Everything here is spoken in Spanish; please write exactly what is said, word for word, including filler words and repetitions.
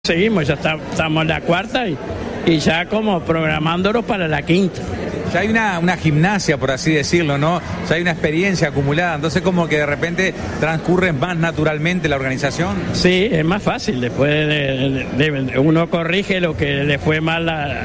Seguimos, ya está, estamos en la cuarta y, y ya como programándonos para la quinta. Ya hay una, una gimnasia, por así decirlo, ¿no? Ya hay una experiencia acumulada, entonces como que de repente transcurre más naturalmente la organización. Sí, es más fácil, después de, de, de, uno corrige lo que le fue mal la,